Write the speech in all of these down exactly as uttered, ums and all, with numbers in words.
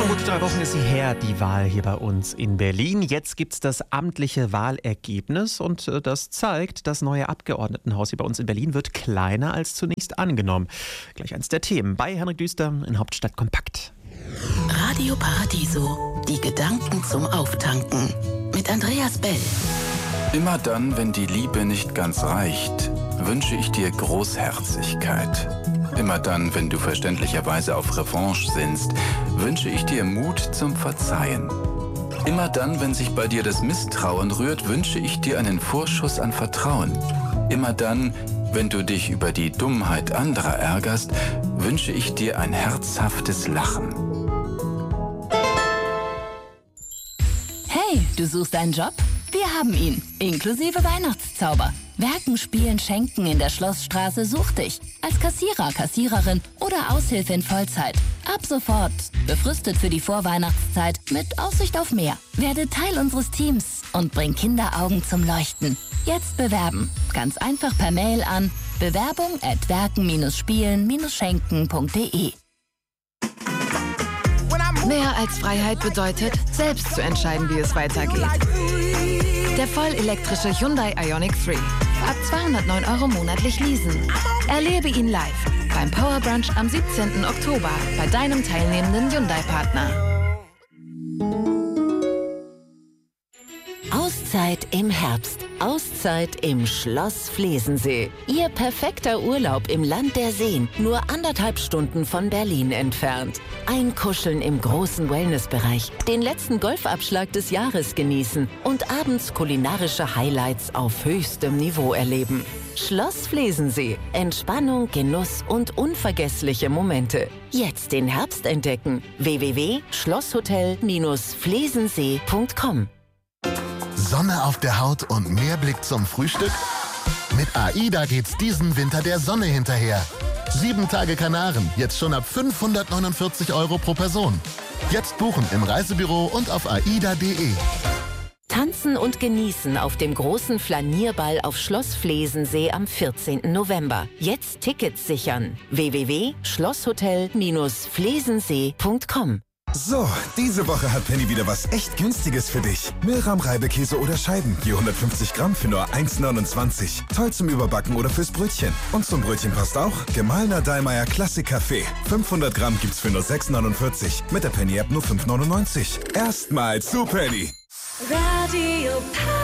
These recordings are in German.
Gute drei Wochen ist sie her, die Wahl hier bei uns in Berlin. Jetzt gibt es das amtliche Wahlergebnis und äh, das zeigt, das neue Abgeordnetenhaus hier bei uns in Berlin wird kleiner als zunächst angenommen. Gleich eins der Themen bei Henrik Düster in Hauptstadt Kompakt. Radio Paradiso, die Gedanken zum Auftanken mit Andreas Bell. Immer dann, wenn die Liebe nicht ganz reicht, wünsche ich dir Großherzigkeit. Immer dann, wenn du verständlicherweise auf Revanche sinnst, wünsche ich dir Mut zum Verzeihen. Immer dann, wenn sich bei dir das Misstrauen rührt, wünsche ich dir einen Vorschuss an Vertrauen. Immer dann, wenn du dich über die Dummheit anderer ärgerst, wünsche ich dir ein herzhaftes Lachen. Hey, du suchst einen Job? Wir haben ihn, inklusive Weihnachtszauber. Werken, Spielen, Schenken in der Schlossstraße sucht dich. Als Kassierer, Kassiererin oder Aushilfe in Vollzeit. Ab sofort. Befristet für die Vorweihnachtszeit mit Aussicht auf mehr. Werde Teil unseres Teams und bring Kinderaugen zum Leuchten. Jetzt bewerben. Ganz einfach per Mail an bewerbung at werken spielen schenken punkt de. Mehr als Freiheit bedeutet, selbst zu entscheiden, wie es weitergeht. Der vollelektrische Hyundai Ioniq drei. Ab zweihundertneun Euro monatlich leasen. Erlebe ihn live beim Power Brunch am siebzehnten Oktober bei deinem teilnehmenden Hyundai-Partner. Auszeit im Herbst. Auszeit im Schloss Flesensee. Ihr perfekter Urlaub im Land der Seen, nur anderthalb Stunden von Berlin entfernt. Einkuscheln im großen Wellnessbereich, den letzten Golfabschlag des Jahres genießen und abends kulinarische Highlights auf höchstem Niveau erleben. Schloss Flesensee. Entspannung, Genuss und unvergessliche Momente. Jetzt den Herbst entdecken. w w w punkt schlosshotel flesensee punkt com. Sonne auf der Haut und mehr Blick zum Frühstück? Mit AIDA geht's diesen Winter der Sonne hinterher. Sieben Tage Kanaren, jetzt schon ab fünfhundertneunundvierzig Euro pro Person. Jetzt buchen im Reisebüro und auf aida punkt de. Tanzen und genießen auf dem großen Flanierball auf Schloss Flesensee am vierzehnten November. Jetzt Tickets sichern. w w w punkt schlosshotel flesensee punkt com. So, diese Woche hat Penny wieder was echt Günstiges für dich. Milram Reibekäse oder Scheiben, je hundertfünfzig Gramm für nur eins neunundzwanzig. Toll zum Überbacken oder fürs Brötchen. Und zum Brötchen passt auch gemahlener Dallmayr Klassik Kaffee. fünfhundert Gramm gibt's für nur sechs neunundvierzig. Mit der Penny-App nur fünf neunundneunzig. Erstmal zu Penny. Radio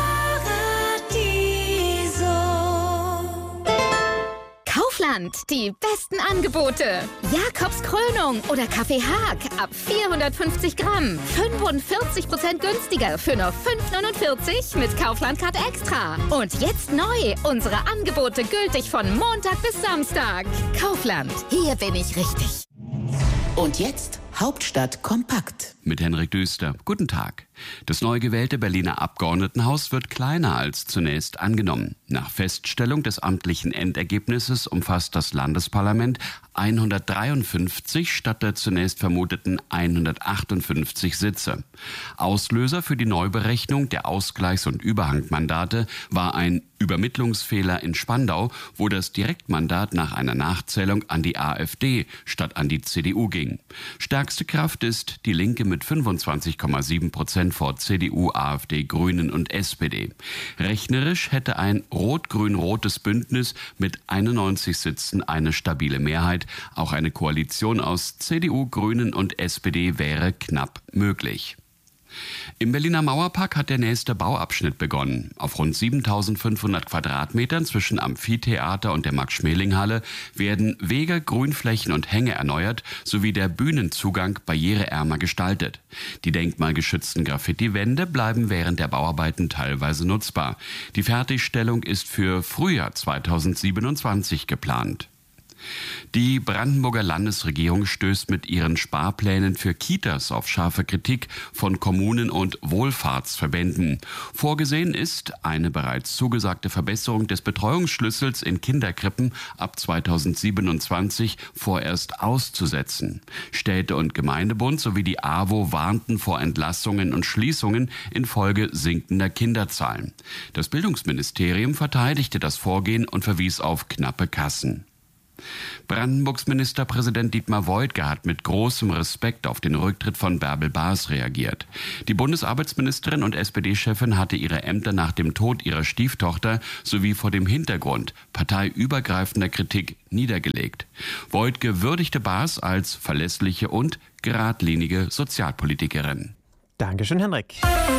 Paradiso. Kaufland, die besten Angebote. Jakobs Krönung oder Kaffee Haag ab vierhundertfünfzig Gramm. fünfundvierzig Prozent günstiger für nur fünf neunundvierzig mit Kaufland Card Extra. Und jetzt neu, unsere Angebote gültig von Montag bis Samstag. Kaufland, hier bin ich richtig. Und jetzt Hauptstadt Kompakt. Mit Henrik Düster. Guten Tag. Das neu gewählte Berliner Abgeordnetenhaus wird kleiner als zunächst angenommen. Nach Feststellung des amtlichen Endergebnisses umfasst das Landesparlament hundertdreiundfünfzig statt der zunächst vermuteten hundertachtundfünfzig Sitze. Auslöser für die Neuberechnung der Ausgleichs- und Überhangmandate war ein Übermittlungsfehler in Spandau, wo das Direktmandat nach einer Nachzählung an die AfD statt an die C D U ging. Stärkste Kraft ist die Linke mit fünfundzwanzig Komma sieben Prozent vor C D U, AfD, Grünen und S P D. Rechnerisch hätte ein rot-grün-rotes Bündnis mit einundneunzig Sitzen eine stabile Mehrheit. Auch eine Koalition aus C D U, Grünen und S P D wäre knapp möglich. Im Berliner Mauerpark hat der nächste Bauabschnitt begonnen. Auf rund siebentausendfünfhundert Quadratmetern zwischen Amphitheater und der Max-Schmeling-Halle werden Wege, Grünflächen und Hänge erneuert, sowie der Bühnenzugang barriereärmer gestaltet. Die denkmalgeschützten Graffiti-Wände bleiben während der Bauarbeiten teilweise nutzbar. Die Fertigstellung ist für Frühjahr zweitausendsiebenundzwanzig geplant. Die Brandenburger Landesregierung stößt mit ihren Sparplänen für Kitas auf scharfe Kritik von Kommunen und Wohlfahrtsverbänden. Vorgesehen ist eine bereits zugesagte Verbesserung des Betreuungsschlüssels in Kinderkrippen ab zweitausendsiebenundzwanzig vorerst auszusetzen. Städte- und Gemeindebund sowie die A W O warnten vor Entlassungen und Schließungen infolge sinkender Kinderzahlen. Das Bildungsministerium verteidigte das Vorgehen und verwies auf knappe Kassen. Brandenburgs Ministerpräsident Dietmar Woidke hat mit großem Respekt auf den Rücktritt von Bärbel Baas reagiert. Die Bundesarbeitsministerin und S P D-Chefin hatte ihre Ämter nach dem Tod ihrer Stieftochter sowie vor dem Hintergrund parteiübergreifender Kritik niedergelegt. Woidke würdigte Baas als verlässliche und geradlinige Sozialpolitikerin. Dankeschön, Henrik.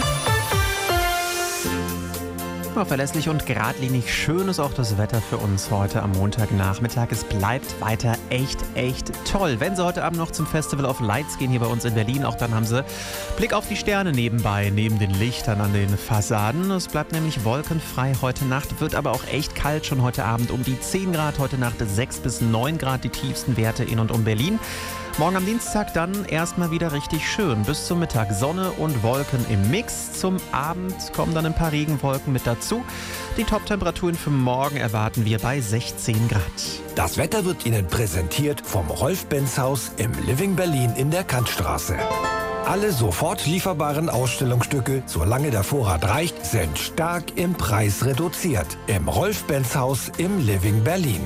Verlässlich und geradlinig. Schön ist auch das Wetter für uns heute am Montagnachmittag. Es bleibt weiter echt, echt toll. Wenn Sie heute Abend noch zum Festival of Lights gehen hier bei uns in Berlin, auch dann haben Sie Blick auf die Sterne nebenbei, neben den Lichtern an den Fassaden. Es bleibt nämlich wolkenfrei heute Nacht, wird aber auch echt kalt schon heute Abend. Um die zehn Grad, heute Nacht sechs bis neun Grad, die tiefsten Werte in und um Berlin. Morgen am Dienstag dann erstmal wieder richtig schön. Bis zum Mittag Sonne und Wolken im Mix. Zum Abend kommen dann ein paar Regenwolken mit dazu. Die Top-Temperaturen für morgen erwarten wir bei sechzehn Grad. Das Wetter wird Ihnen präsentiert vom Rolf-Benz-Haus im Living Berlin in der Kantstraße. Alle sofort lieferbaren Ausstellungsstücke, solange der Vorrat reicht, sind stark im Preis reduziert. Im Rolf-Benz-Haus im Living Berlin.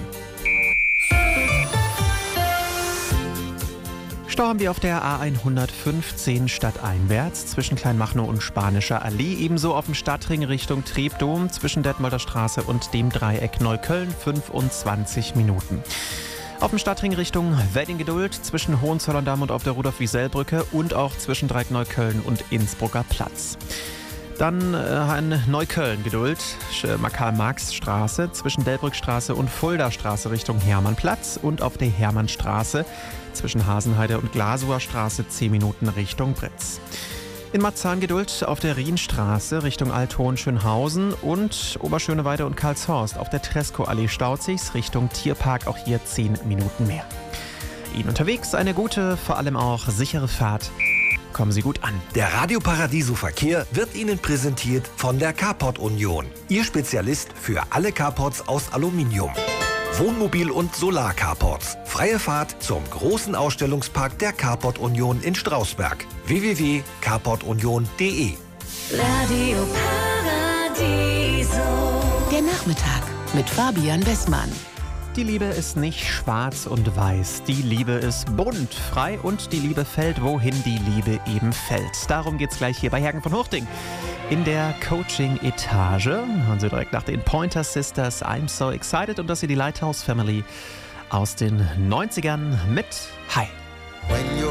Stau haben wir auf der A hundertfünfzehn stadteinwärts zwischen Kleinmachnow und Spanischer Allee. Ebenso auf dem Stadtring Richtung Treptow zwischen Detmolder Straße und dem Dreieck Neukölln fünfundzwanzig Minuten. Auf dem Stadtring Richtung Wedding-Geduld zwischen Hohenzollern-Damm und auf der Rudolf-Wiesel-Brücke und auch zwischen Dreieck Neukölln und Innsbrucker Platz. Dann äh, in Neukölln Geduld, Karl-Marx-Straße zwischen Delbrückstraße und Fulda-Straße Richtung Hermannplatz und auf der Hermannstraße zwischen Hasenheide und Glasuer Straße zehn Minuten Richtung Britz. In Marzahn Geduld auf der Rienstraße Richtung Althohen-Schönhausen und Oberschöneweide und Karlshorst auf der Treskow-Allee Stauzigs Richtung Tierpark, auch hier zehn Minuten mehr. Ihnen unterwegs eine gute, vor allem auch sichere Fahrt. Kommen Sie gut an. Der Radio Paradiso Verkehr wird Ihnen präsentiert von der Carport Union. Ihr Spezialist für alle Carports aus Aluminium. Wohnmobil- und Solar-Carports. Freie Fahrt zum großen Ausstellungspark der Carport Union in Strausberg. w w w punkt carport union punkt d e. Radio Paradiso. Der Nachmittag mit Fabian Westmann. Die Liebe ist nicht schwarz und weiß, die Liebe ist bunt, frei und die Liebe fällt, wohin die Liebe eben fällt. Darum geht's gleich hier bei Hergen von Huchting. In der Coaching-Etage hören Sie direkt nach den Pointer Sisters I'm So Excited und das ist die Lighthouse Family aus den neunzigern mit Hi.